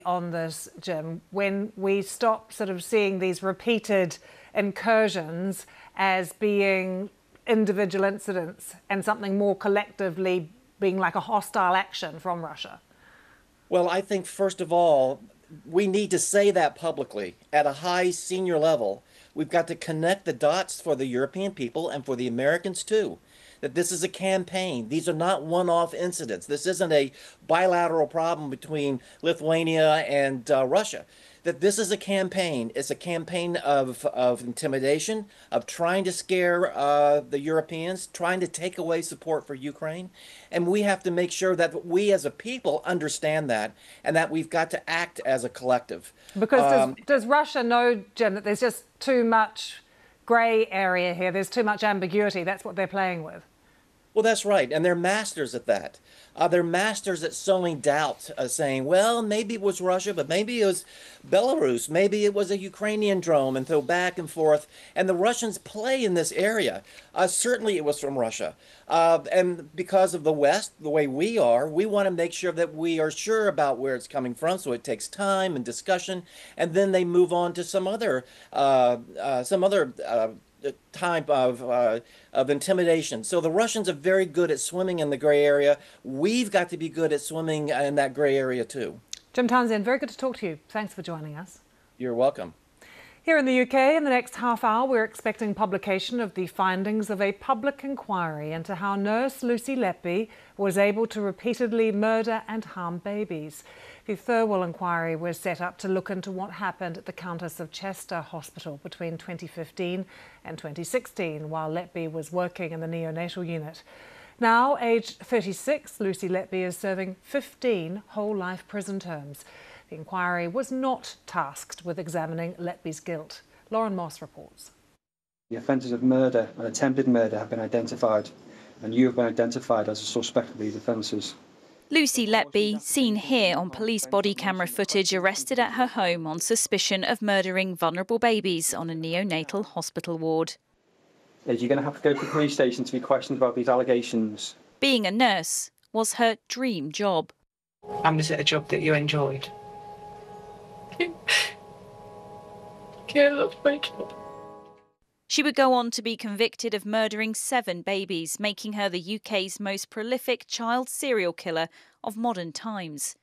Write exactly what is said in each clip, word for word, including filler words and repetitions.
on this, Jim, when we stop sort of seeing these repeated incursions as being individual incidents and something more collectively being like a hostile action from Russia? Well, I think, first of all, we need to say that publicly at a high senior level. We've got to connect the dots for the European people and for the Americans too, that this is a campaign. These are not one-off incidents. This isn't a bilateral problem between Lithuania and uh, Russia. That this is a campaign. It's a campaign of, of intimidation, of trying to scare uh, the Europeans, trying to take away support for Ukraine. And we have to make sure that we as a people understand that and that we've got to act as a collective. Because Um, does, does Russia know, Jim, that there's just too much grey area here, there's too much ambiguity, that's what they're playing with? Well, that's right, and they're masters at that. Uh, they're masters at sowing doubt, uh, saying, well, maybe it was Russia, but maybe it was Belarus, maybe it was a Ukrainian drone, and throw back and forth. And the Russians play in this area. Uh, certainly it was from Russia. Uh, and because of the West, the way we are, we want to make sure that we are sure about where it's coming from, so it takes time and discussion, and then they move on to some other, uh, uh, some other uh, type of uh, of intimidation. So the Russians are very good at swimming in the gray area. We've got to be good at swimming in that gray area too. Jim Townsend, very good to talk to you. Thanks for joining us. You're welcome. Here in the U K, in the next half hour, we're expecting publication of the findings of a public inquiry into how nurse Lucy Letby was able to repeatedly murder and harm babies. The Thirlwall inquiry was set up to look into what happened at the Countess of Chester Hospital between twenty fifteen and twenty sixteen, while Letby was working in the neonatal unit. Now, aged thirty-six, Lucy Letby is serving fifteen whole-life prison terms. The inquiry was not tasked with examining Letby's guilt. Lauren Moss reports. The offences of murder and attempted murder have been identified, and you have been identified as a suspect of these offences. Lucy Letby, seen here on police body camera footage, arrested at her home on suspicion of murdering vulnerable babies on a neonatal hospital ward. You're going to have to go to the police station to be questioned about these allegations. Being a nurse was her dream job. And was it a job that you enjoyed? Yeah, that's my job. She would go on to be convicted of murdering seven babies, making her the U K's most prolific child serial killer of modern times.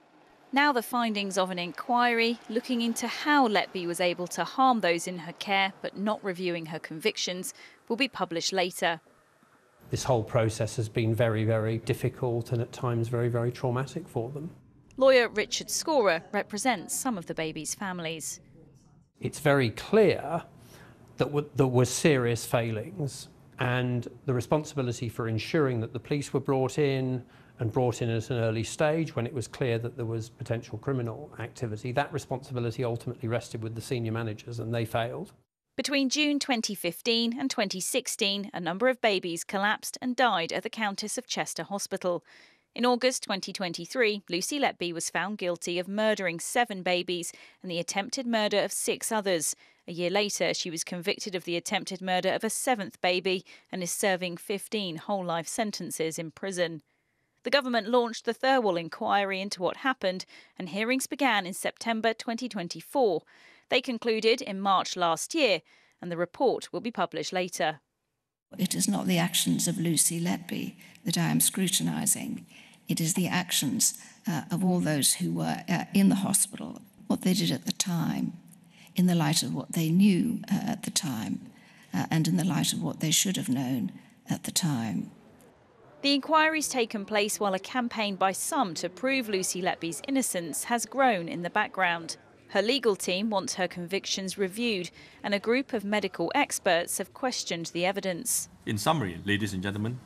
Now the findings of an inquiry looking into how Letby was able to harm those in her care but not reviewing her convictions will be published later. This whole process has been very, very difficult and at times very, very traumatic for them. Lawyer Richard Scorer represents some of the babies' families. It's very clear that there were serious failings, and the responsibility for ensuring that the police were brought in and brought in at an early stage when it was clear that there was potential criminal activity, that responsibility ultimately rested with the senior managers, and they failed. Between June twenty fifteen and twenty sixteen, a number of babies collapsed and died at the Countess of Chester Hospital. In August twenty twenty-three, Lucy Letby was found guilty of murdering seven babies and the attempted murder of six others. A year later, she was convicted of the attempted murder of a seventh baby and is serving fifteen whole-life sentences in prison. The government launched the Thirlwall inquiry into what happened, and hearings began in September twenty twenty-four. They concluded in March last year, and the report will be published later. It is not the actions of Lucy Letby that I am scrutinising. It is the actions uh, of all those who were uh, in the hospital, what they did at the time, in the light of what they knew uh, at the time, uh, and in the light of what they should have known at the time. The inquiry's taken place while a campaign by some to prove Lucy Letby's innocence has grown in the background. Her legal team wants her convictions reviewed, and a group of medical experts have questioned the evidence. In summary, ladies and gentlemen,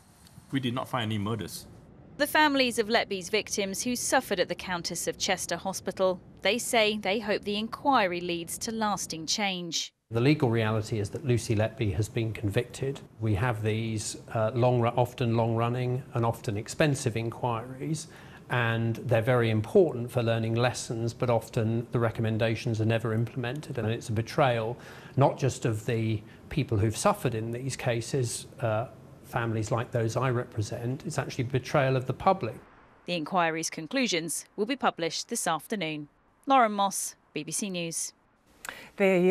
we did not find any murders. The families of Letby's victims who suffered at the Countess of Chester Hospital, they say they hope the inquiry leads to lasting change. The legal reality is that Lucy Letby has been convicted. We have these uh, long, often long-running and often expensive inquiries, and they're very important for learning lessons, but often the recommendations are never implemented, and it's a betrayal not just of the people who've suffered in these cases, uh, families like those I represent, it's actually betrayal of the public. The inquiry's conclusions will be published this afternoon. Lauren Moss, B B C News. The